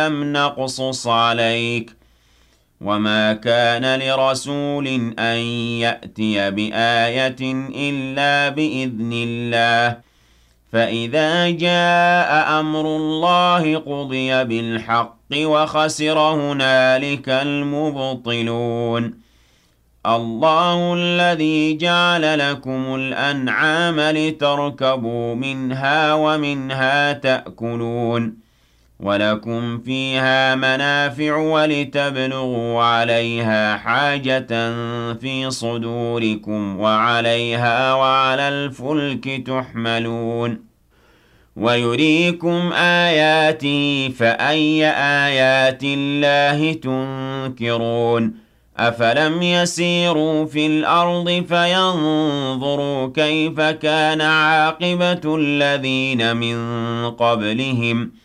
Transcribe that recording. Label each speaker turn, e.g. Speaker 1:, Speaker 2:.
Speaker 1: لم نقصص عليك وما كان لرسول أن يأتي بآية إلا بإذن الله فإذا جاء أمر الله قضي بالحق وخسر هنالك المبطلون الله الذي جعل لكم الأنعام لتركبوا منها ومنها تأكلون ولكم فيها منافع ولتبلغوا عليها حاجة في صدوركم وعليها وعلى الفلك تحملون ويريكم آياته فأي آيات الله تنكرون أفلم يسيروا في الأرض فينظروا كيف كان عاقبة الذين من قبلهم